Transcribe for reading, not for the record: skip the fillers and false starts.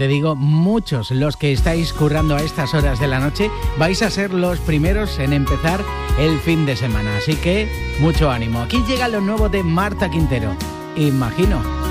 te digo, muchos los que estáis currando a estas horas de la noche vais a ser los primeros en empezar el fin de semana. Así que mucho ánimo. Aquí llega lo nuevo de Marta Quintero. Imagino.